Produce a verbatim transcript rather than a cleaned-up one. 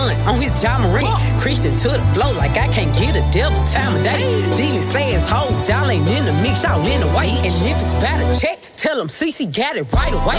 bun on his John Marie. Christian to the flow like I can't get a devil time of day. Dealing says hoes, y'all ain't in the mix, y'all in the way. And if it's about a check, tell them C C got it right away.